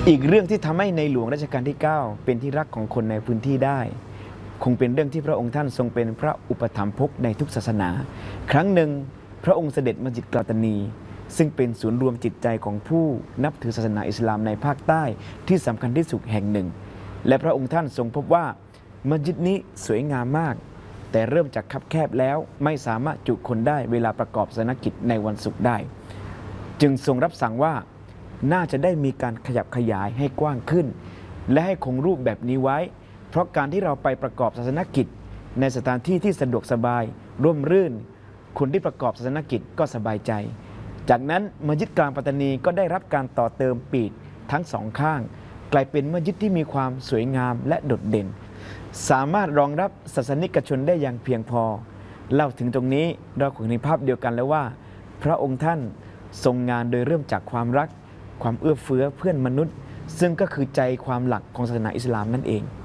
อีกเรื่องที่ทำให้ในหลวงรัชกาลที่ 9เป็นที่รักของคนในพื้นที่ได้คงเป็นเรื่องที่พระองค์ท่านทรงเป็นพระอุปถัมภกในทุกศาสนาครั้งหนึ่งพระองค์เสด็จมัสยิดกาตานีซึ่งเป็นศูนย์รวมจิตใจของผู้นับถือศาสนาอิสลามในภาคใต้ที่สำคัญที่สุดแห่งหนึ่งและพระองค์ท่านทรงพบว่ามัสยิดนี้สวยงามมากแต่เริ่มจากคับแคบแล้วไม่สามารถจุคนได้เวลาประกอบศาสนกิจในวันศุกร์ได้จึงทรงรับสั่งว่าน่าจะได้มีการขยับขยายให้กว้างขึ้นและให้คงรูปแบบนี้ไว้เพราะการที่เราไปประกอบศาสนกิจในสถานที่ที่สะดวกสบายร่มรื่นคนที่ประกอบศาสนกิจก็สบายใจจากนั้นมัสยิดกลางปัตตานีก็ได้รับการต่อเติมปีกทั้งสองข้างกลายเป็นมัสยิดที่มีความสวยงามและโดดเด่นสามารถรองรับศาสนิกชนได้อย่างเพียงพอเล่าถึงตรงนี้เราคงเห็นภาพเดียวกันแล้วว่าพระองค์ท่านทรงงานโดยเริ่มจากความรักความเอื้อเฟื้อเพื่อนมนุษย์ซึ่งก็คือใจความหลักของศาสนาอิสลามนั่นเอง